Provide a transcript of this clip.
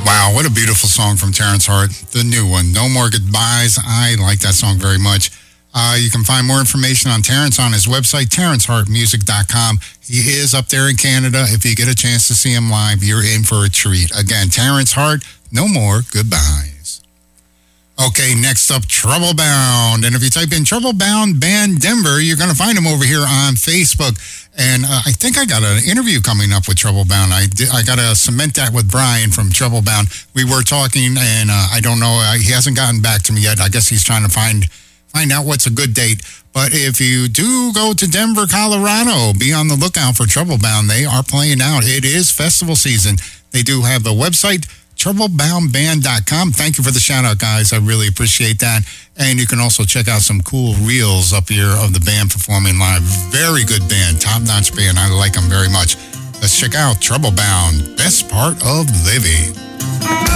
Wow, what a beautiful song from Terrence Hart, the new one, No More Goodbyes. I like that song very much. You can find more information on Terrence on his website, terrencehartmusic.com. He is up there in Canada. If you get a chance to see him live, you're in for a treat. Again, Terrence Hart, No More Goodbyes. Okay, next up, Trouble Bound. And if you type in Trouble Bound Band Denver, you're going to find him over here on Facebook. And I think I got an interview coming up with Trouble Bound. I got to cement that with Brian from Trouble Bound. We were talking, and I don't know. He hasn't gotten back to me yet. I guess he's trying to find out what's a good date. But if you do go to Denver, Colorado, be on the lookout for Trouble Bound. They are playing out. It is festival season. They do have a website, troubleboundband.com. Thank you for the shout out, guys. I really appreciate that. And you can also check out some cool reels up here of the band performing live. Very good band, top-notch band. I like them very much. Let's check out Trouble Bound, Best Part of Living.